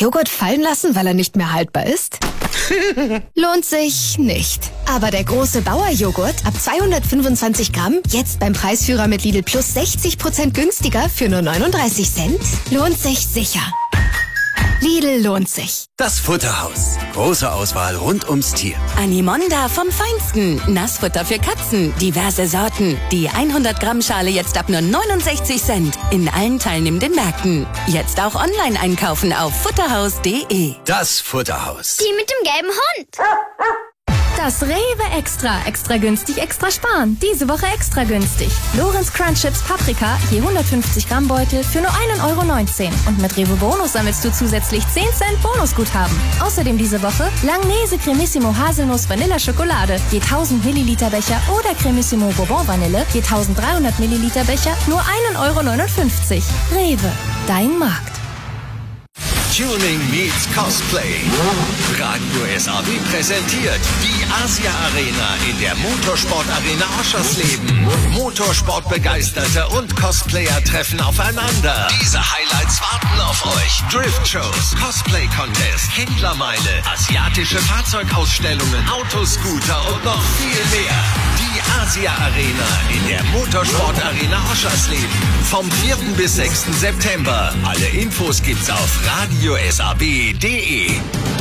Joghurt fallen lassen, weil er nicht mehr haltbar ist? Lohnt sich nicht. Aber der große Bauer-Joghurt ab 225 Gramm, jetzt beim Preisführer mit Lidl Plus 60% günstiger für nur 39 Cent, lohnt sich sicher. Lidl lohnt sich. Das Futterhaus. Große Auswahl rund ums Tier. Animonda vom Feinsten. Nassfutter für Katzen. Diverse Sorten. Die 100 Gramm Schale jetzt ab nur 69 Cent. In allen teilnehmenden Märkten. Jetzt auch online einkaufen auf futterhaus.de. Das Futterhaus. Die mit dem gelben Hund. Das Rewe Extra. Extra günstig, extra sparen. Diese Woche extra günstig. Lorenz Crunch Chips Paprika, je 150 Gramm Beutel für nur 1,19 €. Und mit Rewe Bonus sammelst du zusätzlich 10 Cent Bonusguthaben. Außerdem diese Woche Langnese Cremissimo Haselnuss Vanilla Schokolade, je 1000 Milliliter Becher oder Cremissimo Bourbon Vanille, je 1300 Milliliter Becher, nur 1,59 €. Rewe, dein Markt. Tuning meets Cosplay. Radio SAW präsentiert die Asia Arena in der Motorsport Arena Oschersleben. Motorsportbegeisterte und Cosplayer treffen aufeinander. Diese Highlights warten auf euch. Drift-Shows, Cosplay-Contest, Händlermeile, asiatische Fahrzeugausstellungen, Autoscooter und noch viel mehr. Die Asia Arena in der Motorsport Arena Oschersleben. Vom 4. bis 6. September. Alle Infos gibt's auf radiosab.de.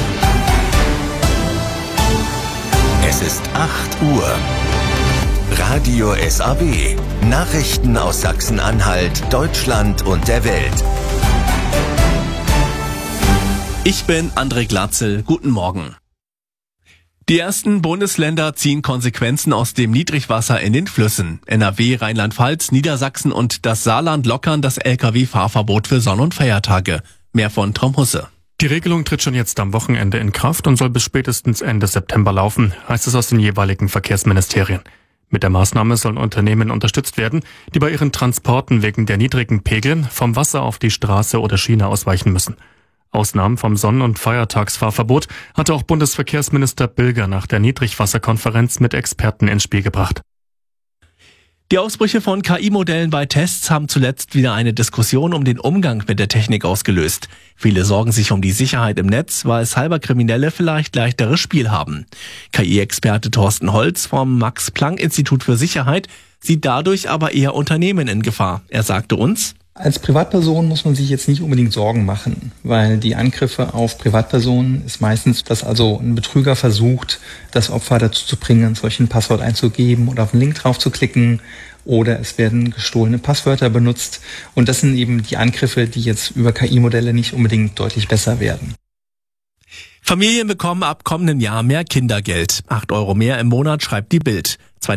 Es ist 8 Uhr. Radio SAW. Nachrichten aus Sachsen-Anhalt, Deutschland und der Welt. Ich bin André Glatzel. Guten Morgen. Die ersten Bundesländer ziehen Konsequenzen aus dem Niedrigwasser in den Flüssen. NRW, Rheinland-Pfalz, Niedersachsen und das Saarland lockern das Lkw-Fahrverbot für Sonn- und Feiertage. Mehr von Tom Husse. Die Regelung tritt schon jetzt am Wochenende in Kraft und soll bis spätestens Ende September laufen, heißt es aus den jeweiligen Verkehrsministerien. Mit der Maßnahme sollen Unternehmen unterstützt werden, die bei ihren Transporten wegen der niedrigen Pegel vom Wasser auf die Straße oder Schiene ausweichen müssen. Ausnahmen vom Sonn- und Feiertagsfahrverbot hatte auch Bundesverkehrsminister Bilger nach der Niedrigwasserkonferenz mit Experten ins Spiel gebracht. Die Ausbrüche von KI-Modellen bei Tests haben zuletzt wieder eine Diskussion um den Umgang mit der Technik ausgelöst. Viele sorgen sich um die Sicherheit im Netz, weil Cyberkriminelle vielleicht leichteres Spiel haben. KI-Experte Thorsten Holz vom Max-Planck-Institut für Sicherheit sieht dadurch aber eher Unternehmen in Gefahr. Er sagte uns: Als Privatperson muss man sich jetzt nicht unbedingt Sorgen machen, weil die Angriffe auf Privatpersonen ist meistens, dass also ein Betrüger versucht, das Opfer dazu zu bringen, ein solches Passwort einzugeben oder auf einen Link drauf zu klicken, oder es werden gestohlene Passwörter benutzt. Und das sind eben die Angriffe, die jetzt über KI-Modelle nicht unbedingt deutlich besser werden. Familien bekommen ab kommendem Jahr mehr Kindergeld. 8 € mehr im Monat, schreibt die Bild.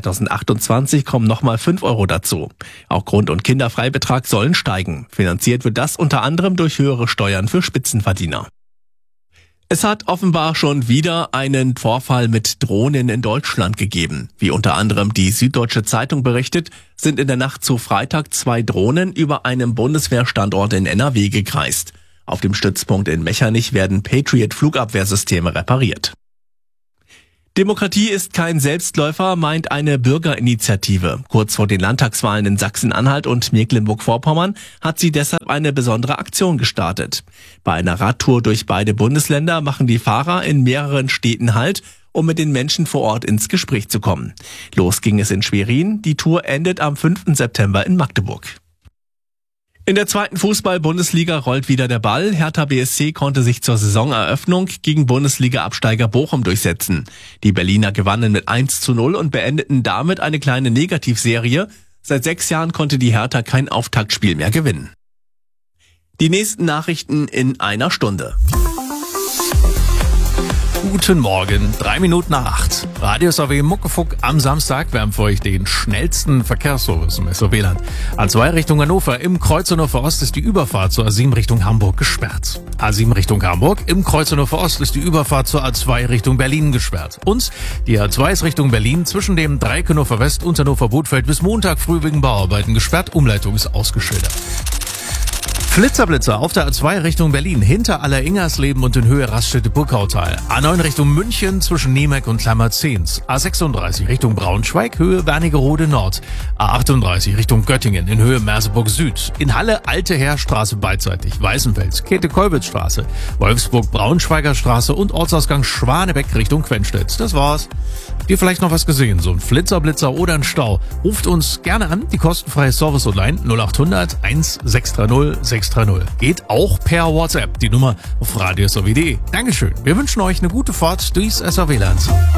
2028 kommen nochmal 5 € dazu. Auch Grund- und Kinderfreibetrag sollen steigen. Finanziert wird das unter anderem durch höhere Steuern für Spitzenverdiener. Es hat offenbar schon wieder einen Vorfall mit Drohnen in Deutschland gegeben. Wie unter anderem die Süddeutsche Zeitung berichtet, sind in der Nacht zu Freitag 2 Drohnen über einem Bundeswehrstandort in NRW gekreist. Auf dem Stützpunkt in Mechernich werden Patriot-Flugabwehrsysteme repariert. Demokratie ist kein Selbstläufer, meint eine Bürgerinitiative. Kurz vor den Landtagswahlen in Sachsen-Anhalt und Mecklenburg-Vorpommern hat sie deshalb eine besondere Aktion gestartet. Bei einer Radtour durch beide Bundesländer machen die Fahrer in mehreren Städten Halt, um mit den Menschen vor Ort ins Gespräch zu kommen. Los ging es in Schwerin, die Tour endet am 5. September in Magdeburg. In der 2. Fußball-Bundesliga rollt wieder der Ball. Hertha BSC konnte sich zur Saisoneröffnung gegen Bundesliga-Absteiger Bochum durchsetzen. Die Berliner gewannen mit 1:0 und beendeten damit eine kleine Negativserie. Seit 6 Jahren konnte die Hertha kein Auftaktspiel mehr gewinnen. Die nächsten Nachrichten in einer Stunde. Guten Morgen, 3 Minuten nach 8. Radio SAW Muckefuck am Samstag. Wir haben für euch den schnellsten Verkehrsservice im SAW-Land. A2 Richtung Hannover im Kreuz Hannover Ost ist die Überfahrt zur A7 Richtung Hamburg gesperrt. A7 Richtung Hamburg im Kreuz Hannover Ost ist die Überfahrt zur A2 Richtung Berlin gesperrt. Und die A2 ist Richtung Berlin zwischen dem Dreieck Hannover West und Hannover Bothfeld bis Montag früh wegen Bauarbeiten gesperrt. Umleitung ist ausgeschildert. Flitzer auf der A2 Richtung Berlin, hinter Alleringersleben und in Höhe Raststätte-Burgautal. A9 Richtung München zwischen Niemek und Klammer-Zehns. A36 Richtung Braunschweig, Höhe Wernigerode Nord. A38 Richtung Göttingen in Höhe Merseburg Süd. In Halle Alte Heerstraße beidseitig, Weißenfels, Käthe-Kollwitz-Straße, Wolfsburg-Braunschweiger Straße und Ortsausgang Schwanebeck Richtung Quenstedt. Das war's. Habt ihr vielleicht noch was gesehen? So ein Flitzer oder ein Stau? Ruft uns gerne an, die kostenfreie Service Online 0800 1630 630. Geht auch per WhatsApp, die Nummer auf radiosw.de. Dankeschön. Wir wünschen euch eine gute Fahrt durchs SAW-Land.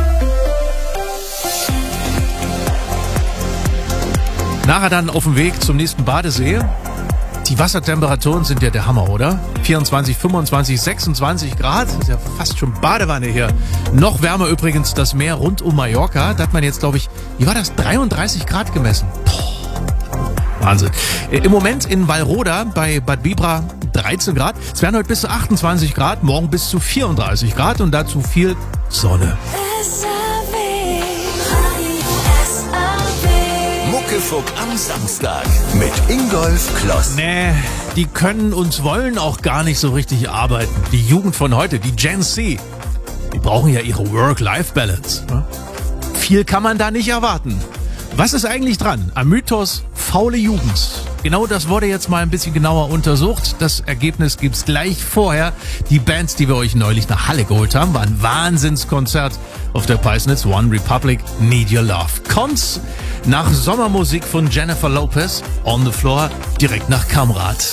Nachher dann auf dem Weg zum nächsten Badesee. Die Wassertemperaturen sind ja der Hammer, oder? 24, 25, 26 Grad. Das ist ja fast schon Badewanne hier. Noch wärmer übrigens das Meer rund um Mallorca. Da hat man jetzt, glaube ich, wie war das? 33 Grad gemessen. Wahnsinn. Im Moment in Wallroda bei Bad Bibra 13 Grad. Es werden heute bis zu 28 Grad, morgen bis zu 34 Grad und dazu viel Sonne. Muckefuck am Samstag mit Ingolf Kloss. Nee, die können und wollen auch gar nicht so richtig arbeiten. Die Jugend von heute, die Gen Z, die brauchen ja ihre Work-Life-Balance. Viel kann man da nicht erwarten. Was ist eigentlich dran am Mythos faule Jugend? Genau das wurde jetzt mal ein bisschen genauer untersucht. Das Ergebnis gibt's gleich vorher. Die Bands, die wir euch neulich nach Halle geholt haben, war ein Wahnsinnskonzert auf der Peisnitz. One Republic, Need Your Love. Kommt's nach Sommermusik von Jennifer Lopez, On the Floor, direkt nach Kamrat.